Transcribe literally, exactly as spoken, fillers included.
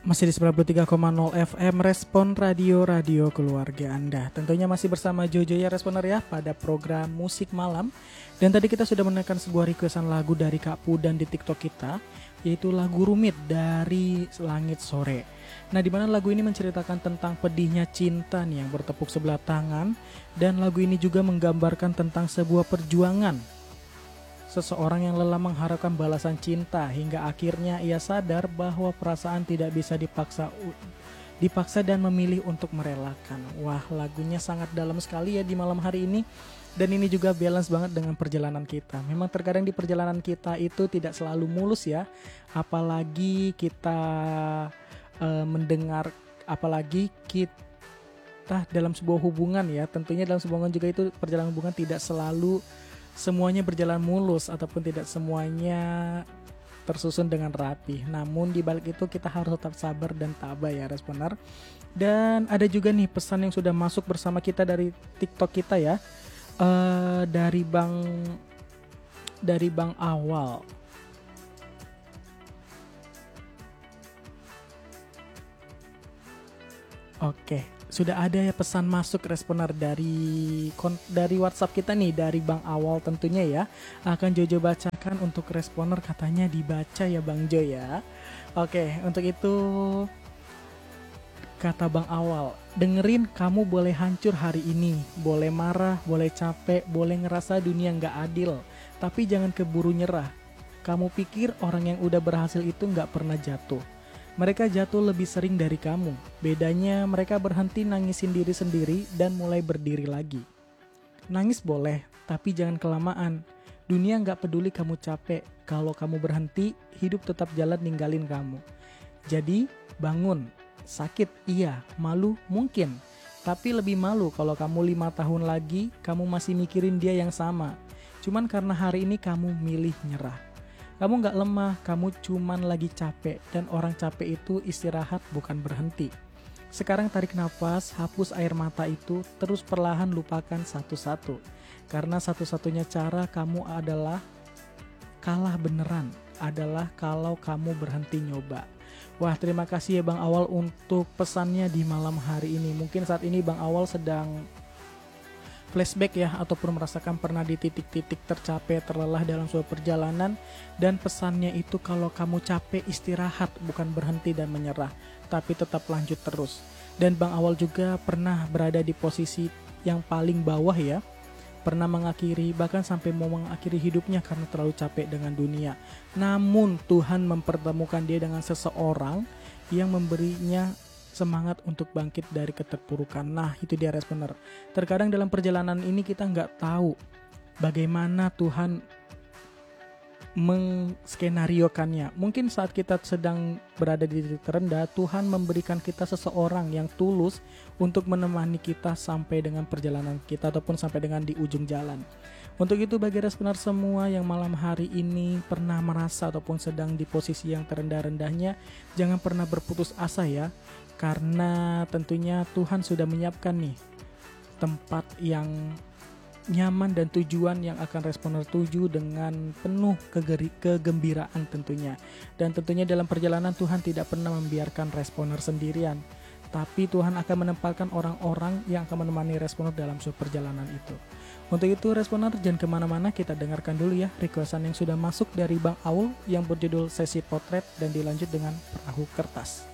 Masih di sembilan puluh tiga koma nol F M Respon Radio, radio keluarga Anda. Tentunya masih bersama Jojo ya Responer ya pada program Musik Malam. Dan tadi kita sudah menekan sebuah requestan lagu dari Kak Pudan di TikTok kita, yaitu lagu Rumit dari Langit Sore. Nah, di mana lagu ini menceritakan tentang pedihnya cinta nih yang bertepuk sebelah tangan, dan lagu ini juga menggambarkan tentang sebuah perjuangan seseorang yang lelah mengharapkan balasan cinta hingga akhirnya ia sadar bahwa perasaan tidak bisa dipaksa dipaksa dan memilih untuk merelakan. Wah, lagunya sangat dalam sekali ya di malam hari ini. Dan ini juga balance banget dengan perjalanan kita. Memang terkadang di perjalanan kita itu tidak selalu mulus ya. Apalagi kita uh, mendengar, apalagi kita dalam sebuah hubungan ya. Tentunya dalam sebuah hubungan juga itu perjalanan hubungan tidak selalu semuanya berjalan mulus ataupun tidak semuanya tersusun dengan rapi. Namun di balik itu kita harus tetap sabar dan tabah ya Responer. Dan ada juga nih pesan yang sudah masuk bersama kita dari TikTok kita ya. Uh, dari Bang dari Bang Awal. Oke. Sudah ada ya pesan masuk Responer dari dari WhatsApp kita nih, dari Bang Awal tentunya ya. Akan Jojo bacakan untuk Responer, katanya dibaca ya Bang Jo ya. Oke, untuk itu kata Bang Awal, dengerin kamu boleh hancur hari ini, boleh marah, boleh capek, boleh ngerasa dunia gak adil, tapi jangan keburu nyerah. Kamu pikir orang yang udah berhasil itu gak pernah jatuh? Mereka jatuh lebih sering dari kamu. Bedanya mereka berhenti nangisin diri sendiri dan mulai berdiri lagi. Nangis boleh, tapi jangan kelamaan. Dunia gak peduli kamu capek. Kalau kamu berhenti, hidup tetap jalan ninggalin kamu. Jadi bangun. Sakit iya, malu mungkin. Tapi lebih malu kalau kamu lima tahun lagi kamu masih mikirin dia yang sama. Cuman karena hari ini kamu milih nyerah. Kamu gak lemah, kamu cuman lagi capek. Dan orang capek itu istirahat bukan berhenti. Sekarang tarik nafas, hapus air mata itu, terus perlahan lupakan satu-satu. Karena satu-satunya cara kamu adalah kalah beneran, adalah kalau kamu berhenti nyoba. Wah, terima kasih ya Bang Awal untuk pesannya di malam hari ini. Mungkin saat ini Bang Awal sedang flashback ya, ataupun merasakan pernah di titik-titik tercapek, terlelah dalam sebuah perjalanan. Dan pesannya itu kalau kamu capek istirahat, bukan berhenti dan menyerah, tapi tetap lanjut terus. Dan Bang Awal juga pernah berada di posisi yang paling bawah ya, pernah mengakhiri, bahkan sampai mau mengakhiri hidupnya karena terlalu capek dengan dunia. Namun Tuhan mempertemukan dia dengan seseorang yang memberinya semangat untuk bangkit dari keterpurukan. Nah, itu dia Responer. Terkadang dalam perjalanan ini kita nggak tahu bagaimana Tuhan mengskenariokannya. Mungkin saat kita sedang berada di titik terendah, Tuhan memberikan kita seseorang yang tulus untuk menemani kita sampai dengan perjalanan kita ataupun sampai dengan di ujung jalan. Untuk itu bagi Responer semua yang malam hari ini pernah merasa ataupun sedang di posisi yang terendah-rendahnya, jangan pernah berputus asa ya. Karena tentunya Tuhan sudah menyiapkan nih tempat yang nyaman dan tujuan yang akan Responer tuju dengan penuh kegeri, kegembiraan tentunya. Dan tentunya dalam perjalanan Tuhan tidak pernah membiarkan Responer sendirian, tapi Tuhan akan menempatkan orang-orang yang akan menemani Responer dalam suatu perjalanan itu. Untuk itu Responer jangan kemana-mana, kita dengarkan dulu ya requestan yang sudah masuk dari Bang Aul yang berjudul Sesi Potret dan dilanjut dengan Perahu Kertas.